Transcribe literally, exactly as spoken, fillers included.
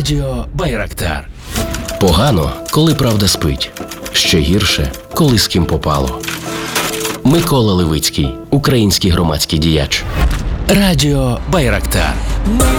Радіо Байрактар. Погано, коли правда спить. Ще гірше, коли з ким попало. Микола Левицький, український громадський діяч. Радіо Байрактар.